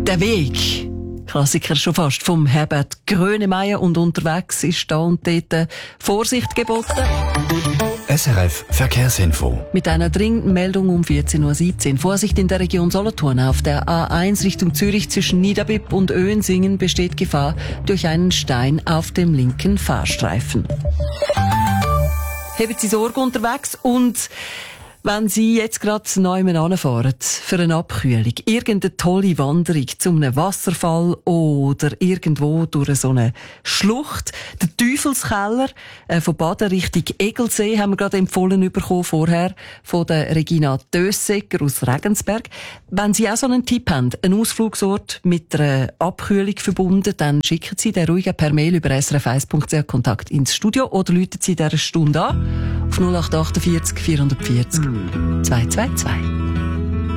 Der Weg. Klassiker schon fast vom Herbert Grönemeyer, und unterwegs ist da und dort Vorsicht geboten. SRF Verkehrsinfo. Mit einer dringenden Meldung um 14.17 Uhr. Vorsicht in der Region Solothurn. Auf der A1 Richtung Zürich zwischen Niederbipp und Oehensingen besteht Gefahr durch einen Stein auf dem linken Fahrstreifen. Haben Sie Sorge unterwegs, und wenn Sie jetzt gerade neu anfahren für eine Abkühlung, irgendeine tolle Wanderung zu einem Wasserfall oder irgendwo durch so eine Schlucht, der Teufelskeller von Baden Richtung Egelsee haben wir gerade empfohlen bekommen vorher von der Regina Dössecker aus Regensberg. Wenn Sie auch so einen Tipp haben, einen Ausflugsort mit einer Abkühlung verbunden, dann schicken Sie den ruhig per Mail über srf1.ch Kontakt ins Studio oder rufen Sie in dieser Stunde an auf 0848 440 222.